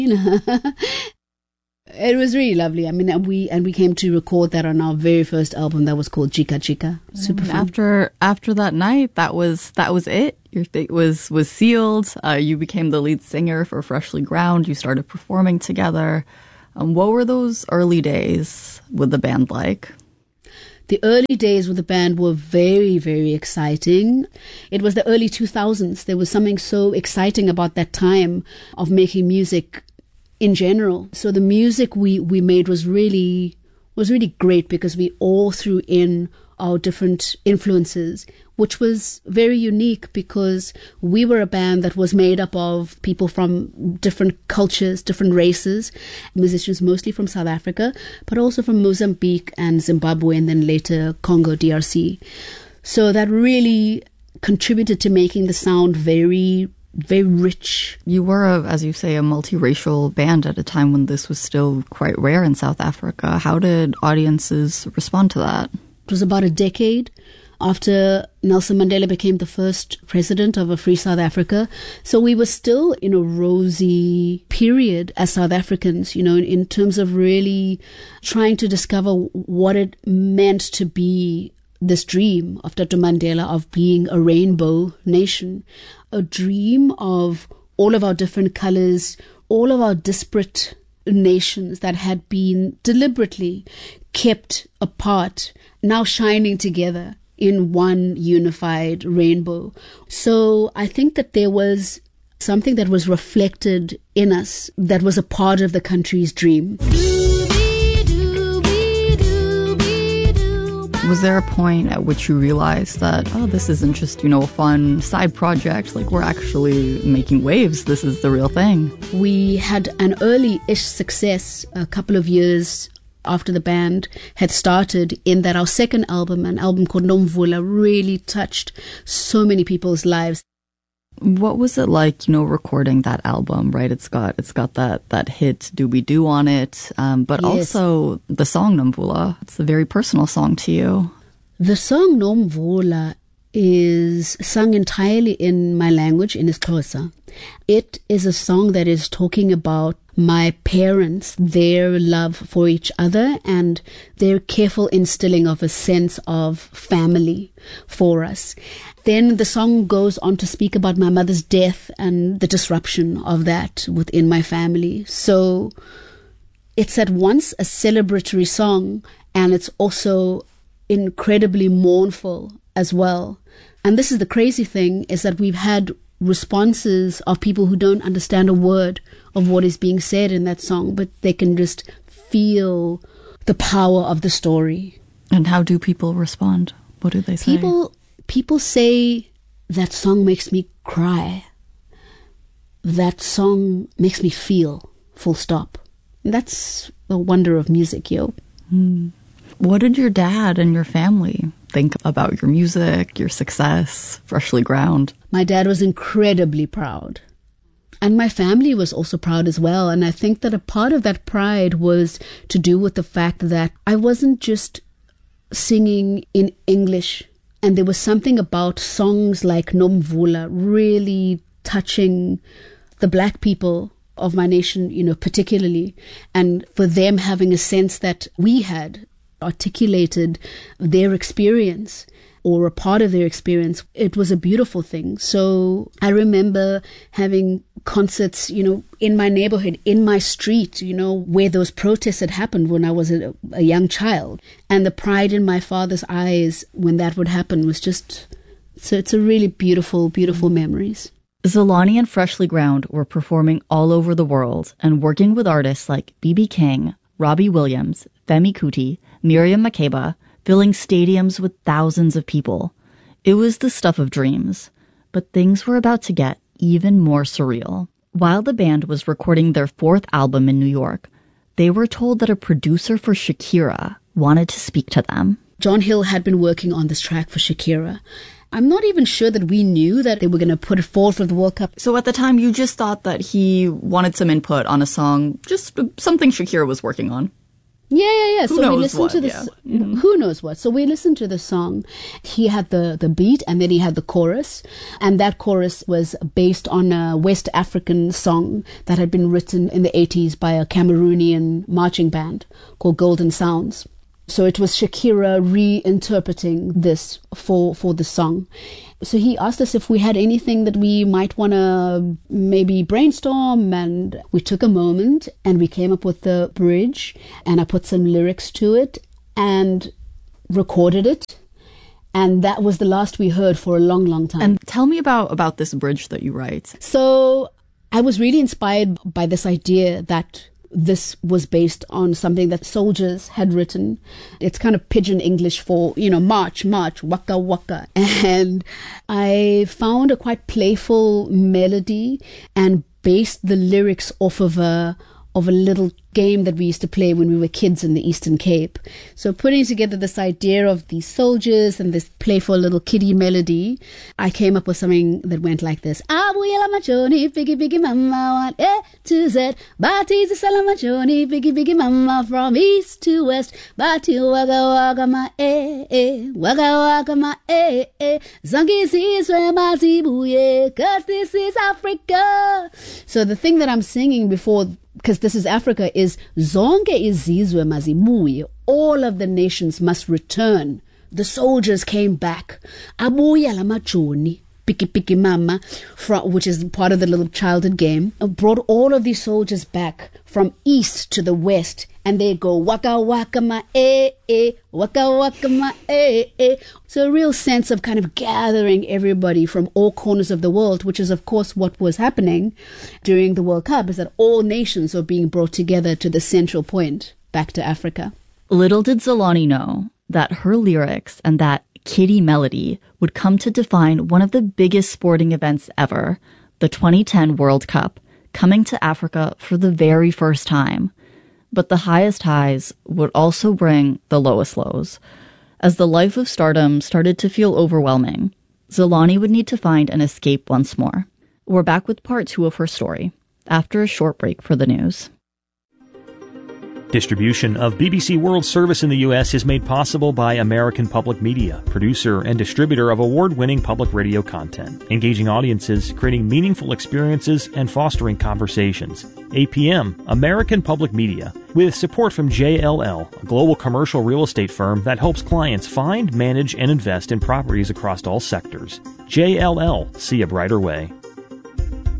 You know, it was really lovely. I mean, we came to record that on our very first album that was called Chica Chica. Super fun. After that night, that was it. Your fate was sealed. You became the lead singer for Freshly Ground. You started performing together. What were those early days with the band like? The early days with the band were very, very exciting. It was the early 2000s. There was something so exciting about that time of making music in general. So the music we made was really great because we all threw in our different influences, which was very unique because we were a band that was made up of people from different cultures, different races, musicians mostly from South Africa, but also from Mozambique and Zimbabwe and then later Congo, DRC. So that really contributed to making the sound very, very rich. You were, as you say, a multiracial band at a time when this was still quite rare in South Africa. How did audiences respond to that? It was about a decade after Nelson Mandela became the first president of a free South Africa. So we were still in a rosy period as South Africans, you know, in terms of really trying to discover what it meant to be this dream of Dr. Mandela of being a rainbow nation, a dream of all of our different colors, all of our disparate nations that had been deliberately kept apart, now shining together in one unified rainbow. So I think that there was something that was reflected in us that was a part of the country's dream. Was there a point at which you realized that, oh, this isn't just, a fun side project, like we're actually making waves, this is the real thing? We had an early-ish success a couple of years after the band had started, in that our second album, an album called Nomvula, really touched so many people's lives. What was it like, recording that album, right? It's got that hit Doobie Doo on it, but yes. Also the song Nomvula. It's a very personal song to you. The song Nomvula is sung entirely in my language, in isiXhosa. It is a song that is talking about my parents, their love for each other, and their careful instilling of a sense of family for us. Then the song goes on to speak about my mother's death and the disruption of that within my family. So it's at once a celebratory song, and it's also incredibly mournful as well. And this is the crazy thing, is that we've had responses of people who don't understand a word of what is being said in that song, but they can just feel the power of the story. And how do people respond? What do they say? People say, that song makes me cry. That song makes me feel, full stop. And that's the wonder of music, yo. What did your dad and your family think about your music, your success, Freshly Ground? My dad was incredibly proud. And my family was also proud as well. And I think that a part of that pride was to do with the fact that I wasn't just singing in English. And there was something about songs like Nomvula really touching the Black people of my nation, particularly. And for them having a sense that we had articulated their experience or a part of their experience, it was a beautiful thing. So I remember having concerts, in my neighborhood, in my street, where those protests had happened when I was a young child. And the pride in my father's eyes when that would happen was just, so it's a really beautiful, beautiful memories. Zilani and Freshly Ground were performing all over the world and working with artists like B.B. King, Robbie Williams, Femi Kuti, Miriam Makeba, filling stadiums with thousands of people. It was the stuff of dreams, but things were about to get even more surreal. While the band was recording their fourth album in New York, they were told that a producer for Shakira wanted to speak to them. John Hill had been working on this track for Shakira. I'm not even sure that we knew that they were going to put it forward for the World Cup. So at the time, you just thought that he wanted some input on a song, just something Shakira was working on. Yeah. Who So knows we listened what, to this. Who knows what? So we listened to the song. He had the beat, and then he had the chorus, and that chorus was based on a West African song that had been written in the 80s by a Cameroonian marching band called Golden Sounds. So it was Shakira reinterpreting this for the song. So he asked us if we had anything that we might want to maybe brainstorm, and we took a moment and we came up with the bridge, and I put some lyrics to it and recorded it. And that was the last we heard for a long, long time. And tell me about this bridge that you write. So I was really inspired by this idea that this was based on something that soldiers had written. It's kind of pidgin English for, march, waka, waka. And I found a quite playful melody and based the lyrics off of a little game that we used to play when we were kids in the Eastern Cape. So putting together this idea of these soldiers and this playful little kiddie melody, I came up with something that went like this. Abuyela machoni, biggie biggie mama, A to Z. Bati's a salamachoni, biggie biggie mama, from east to west. Bati waga waga ma waga waga ma Zangi zizwe mazibuye, 'cause this is Africa. So the thing that I'm singing before, because this is Africa, is zonke izizwe mazibuye. All of the nations must return. The soldiers came back. Abuya la machoni, piki piki mama, which is part of the little childhood game, brought all of these soldiers back from east to the west, and they go waka waka ma waka waka ma So a real sense of kind of gathering everybody from all corners of the world, which is of course what was happening during the World Cup, is that all nations are being brought together to the central point, back to Africa. Little did Zolani know that her lyrics and that kiddie melody would come to define one of the biggest sporting events ever, the 2010 World Cup, coming to Africa for the very first time. But the highest highs would also bring the lowest lows. As the life of stardom started to feel overwhelming, Zolani would need to find an escape once more. We're back with part 2 of her story, after a short break for the news. Distribution of BBC World Service in the U.S. is made possible by American Public Media, producer and distributor of award-winning public radio content, engaging audiences, creating meaningful experiences, and fostering conversations. APM, American Public Media, with support from JLL, a global commercial real estate firm that helps clients find, manage, and invest in properties across all sectors. JLL, see a brighter way.